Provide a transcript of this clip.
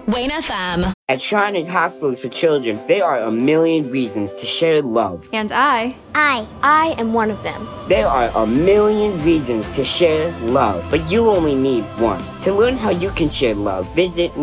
Wayne FM. At Shriners Hospitals for Children, there are a million reasons to share love. And I am one of them. There are a million reasons to share love, but you only need one. To learn how you can share love, visit